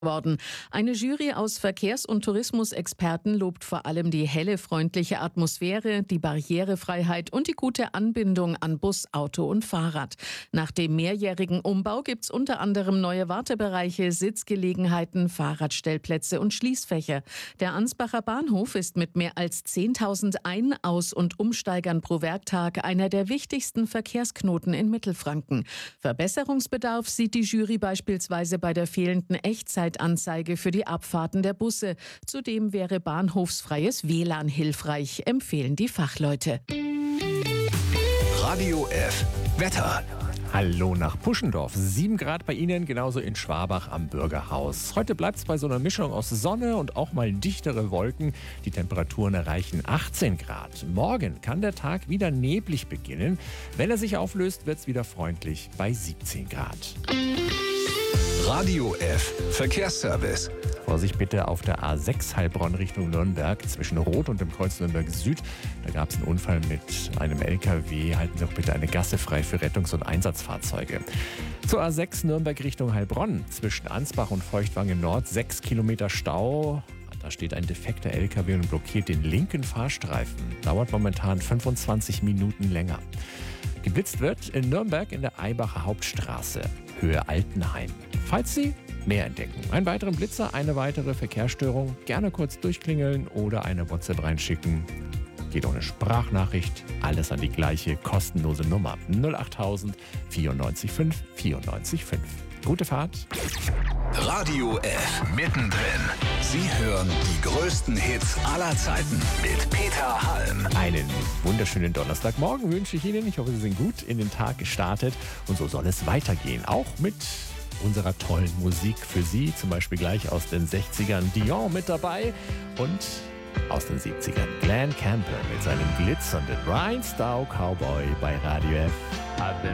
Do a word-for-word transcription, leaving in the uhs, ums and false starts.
worden. Eine Jury aus Verkehrs- und Tourismusexperten lobt vor allem die helle, freundliche Atmosphäre, die Barrierefreiheit und die gute Anbindung an Bus, Auto und Fahrrad. Nach dem mehrjährigen Umbau gibt's unter anderem neue Wartebereiche, Sitzgelegenheiten, Fahrradstellplätze und Schließfächer. Der Ansbacher Bahnhof ist mit mehr als zehntausend Ein-, Aus- und Umsteigern pro Werktag einer der wichtigsten Verkehrsknoten in Mittelfranken. Verbesserungsbedarf sieht die Jury beispielsweise bei der fehlenden Echtzeit Anzeige für die Abfahrten der Busse. Zudem wäre bahnhofsfreies W L A N hilfreich, empfehlen die Fachleute. Radio F Wetter. Hallo nach Puschendorf. sieben Grad bei Ihnen, genauso in Schwabach am Bürgerhaus. Heute bleibt es bei so einer Mischung aus Sonne und auch mal dichtere Wolken. Die Temperaturen erreichen achtzehn Grad. Morgen kann der Tag wieder neblig beginnen. Wenn er sich auflöst, wird es wieder freundlich bei siebzehn Grad. Radio F Verkehrsservice. Vorsicht bitte auf der A sechs Heilbronn Richtung Nürnberg zwischen Rot und dem Kreuz Nürnberg Süd. Da gab es einen Unfall mit einem L K W. Halten Sie doch bitte eine Gasse frei für Rettungs- und Einsatzfahrzeuge. Zur A sechs Nürnberg Richtung Heilbronn zwischen Ansbach und Feuchtwangen Nord sechs Kilometer Stau. Da steht ein defekter L K W und blockiert den linken Fahrstreifen. Dauert momentan fünfundzwanzig Minuten länger. Geblitzt wird in Nürnberg in der Eybacher Hauptstraße, Höhe Altenheim. Falls Sie mehr entdecken, einen weiteren Blitzer, eine weitere Verkehrsstörung, gerne kurz durchklingeln oder eine WhatsApp reinschicken. Geht ohne Sprachnachricht, alles an die gleiche kostenlose Nummer null achttausend vierundneunzig fünf vierundneunzig fünf. Gute Fahrt. Radio F mittendrin. Sie hören die größten Hits aller Zeiten mit Peter Halm. Einen wunderschönen Donnerstagmorgen wünsche ich Ihnen. Ich hoffe, Sie sind gut in den Tag gestartet. Und so soll es weitergehen. Auch mit unserer tollen Musik für Sie. Zum Beispiel gleich aus den sechzigern Dion mit dabei. Und aus den siebzigern Glenn Campbell mit seinem glitzernden Rhinestone Cowboy bei Radio F.